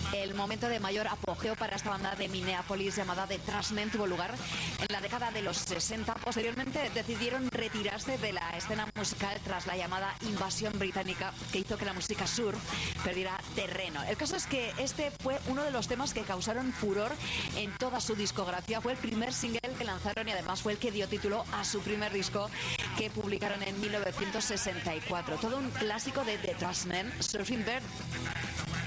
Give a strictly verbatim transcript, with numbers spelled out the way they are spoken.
El momento de mayor apogeo para esta banda de Minneapolis llamada The Trashmen tuvo lugar en la década de los sesenta. Posteriormente decidieron retirarse de la escena musical tras la llamada invasión británica que hizo que la música surf perdiera terreno. El caso es que este fue uno de los temas que causaron furor en toda su discografía. Fue el primer single que lanzaron y además fue el que dio título a su primer disco que publicaron en mil novecientos sesenta y cuatro. Todo un clásico de The Trashmen, Surfing Bird.